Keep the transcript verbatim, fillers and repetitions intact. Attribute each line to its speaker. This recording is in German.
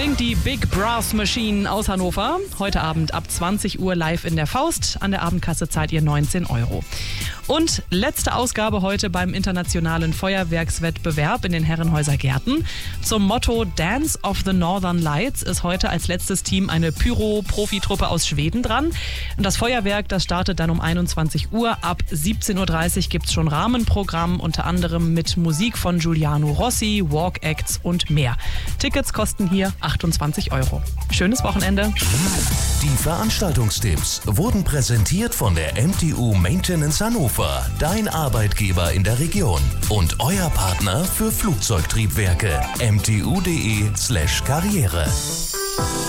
Speaker 1: Featuring die Big Brass Machine aus Hannover. Heute Abend ab zwanzig Uhr live in der Faust. An der Abendkasse zahlt ihr neunzehn Euro. Und letzte Ausgabe heute beim internationalen Feuerwerkswettbewerb in den Herrenhäuser Gärten. Zum Motto Dance of the Northern Lights ist heute als letztes Team eine Pyro-Profitruppe aus Schweden dran. Das Feuerwerk, das startet dann um einundzwanzig Uhr. Ab siebzehn Uhr dreißig gibt es schon Rahmenprogramm, unter anderem mit Musik von Giuliano Rossi, Walk Acts und mehr. Tickets kosten hier achtundzwanzig Euro. Schönes Wochenende.
Speaker 2: Die Veranstaltungstipps wurden präsentiert von der M T U Maintenance Hannover, dein Arbeitgeber in der Region und euer Partner für Flugzeugtriebwerke. m t u punkt d e slash karriere